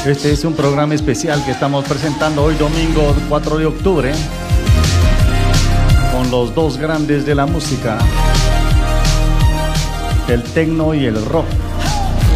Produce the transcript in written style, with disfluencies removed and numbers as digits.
Este es un programa especial que estamos presentando hoy domingo 4 de octubre con los dos grandes de la música, el techno y el rock.